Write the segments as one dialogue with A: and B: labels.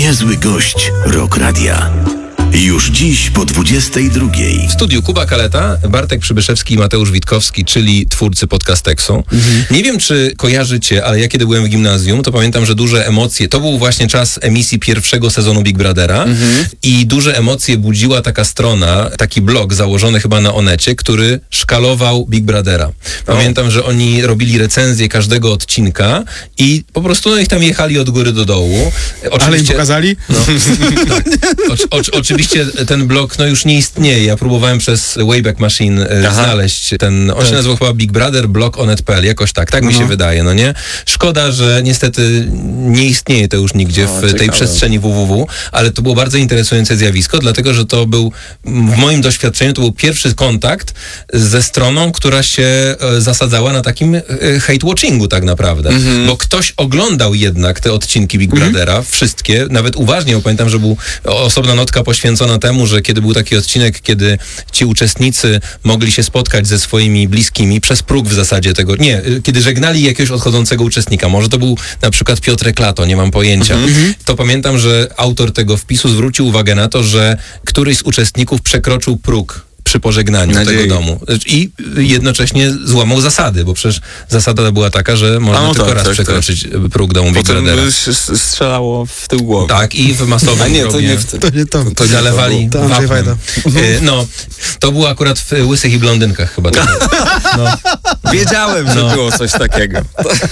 A: Niezły gość Rock Radia. Już dziś po 22:00.
B: W studiu Kuba Kaleta, Bartek Przybyszewski i Mateusz Witkowski, czyli twórcy Podcasteksu. Nie wiem, czy kojarzycie, ale ja kiedy byłem w gimnazjum, to pamiętam, że duże emocje, to był właśnie czas emisji pierwszego sezonu Big Brothera i duże emocje budziła taka strona, taki blog założony chyba na Onecie, który szkalował Big Brothera. Pamiętam, że oni robili recenzję każdego odcinka i po prostu ich tam jechali od góry do dołu.
C: Ale im pokazali?
B: No, tak. Oczywiście ten blog już nie istnieje. Ja próbowałem przez Wayback Machine znaleźć ten... On się nazywał chyba Big Brother blog onet.pl. Jakoś tak mi się wydaje, no nie? Szkoda, że niestety nie istnieje to już nigdzie w tej przestrzeni www, ale to było bardzo interesujące zjawisko, dlatego, że to był, w moim doświadczeniu, to był pierwszy kontakt ze stroną, która się zasadzała na takim hate-watchingu tak naprawdę. Bo ktoś oglądał jednak te odcinki Big Brothera, wszystkie, nawet uważnie, bo pamiętam, że był osobna notka poświęcona temu, że kiedy był taki odcinek, kiedy ci uczestnicy mogli się spotkać ze swoimi bliskimi przez próg w zasadzie tego, kiedy żegnali jakiegoś odchodzącego uczestnika, może to był na przykład Piotrek Lato, nie mam pojęcia, to pamiętam, że autor tego wpisu zwrócił uwagę na to, że któryś z uczestników przekroczył próg przy pożegnaniu tego domu. I jednocześnie złamał zasady, bo przecież zasada była taka, że można tylko raz przekroczyć próg domu Big Brothera.
D: Potem się strzelało w tył głowy.
B: Tak, i w masowym grobie. To zalewali wapnem. To było akurat w Łysych i Blondynkach chyba.
D: Wiedziałem, że było coś takiego.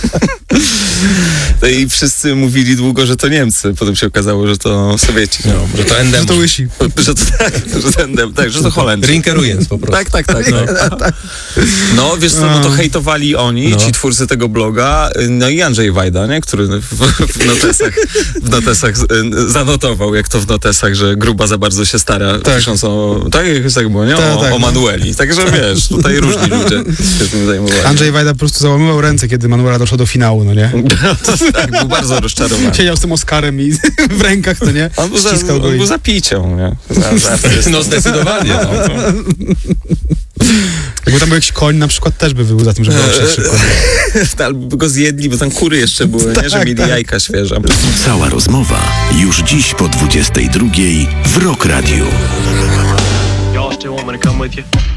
D: I wszyscy mówili długo, że to Niemcy. Potem się okazało, że to Sowieci.
B: Że to Endem.
C: Że to Łysi.
D: Że to Holendrzy.
B: Rinkerujens po prostu.
D: Tak. No wiesz co, to hejtowali oni, ci twórcy tego bloga, no i Andrzej Wajda, nie? Który w notesach zanotował, jak to w notesach, że Gruba za bardzo się stara, pisząc o... Tak było, nie? O Manueli. Także wiesz, tutaj różni ludzie się tym zajmowali.
C: Andrzej Wajda po prostu załamywał ręce, kiedy Manuela doszła do finału, no nie?
D: Tak, był bardzo rozczarowany.
C: Siedział z tym Oscarem i w rękach, to nie?
D: On był za picią, nie?
B: No zdecydowanie.
C: Jakby tam był jakiś koń na przykład, też by był za tym, żeby przejść szybko.
D: Albo by go zjedli, bo tam kury jeszcze były, nie? Że mieli jajka świeże.
A: Cała rozmowa już dziś po 22:00 w Rock Radiu.
E: Y'all still want me to come with you?